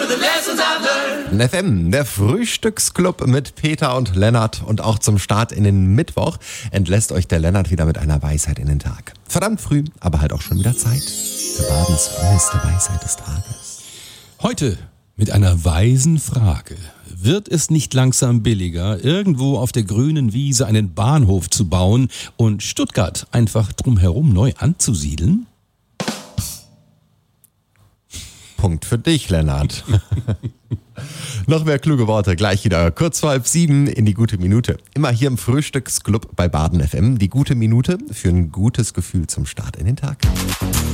FM, der Frühstücksclub mit Peter und Lennart. Und auch zum Start in den Mittwoch entlässt euch der Lennart wieder mit einer Weisheit in den Tag. Verdammt früh, aber halt auch schon wieder Zeit für Badens früheste Weisheit des Tages. Heute mit einer weisen Frage. Wird es nicht langsam billiger, irgendwo auf der grünen Wiese einen Bahnhof zu bauen und Stuttgart einfach drumherum neu anzusiedeln? Punkt für dich, Lennart. Noch mehr kluge Worte gleich wieder kurz vor 6:30 in die gute Minute. Immer hier im Frühstücksclub bei Baden FM. Die gute Minute für ein gutes Gefühl zum Start in den Tag.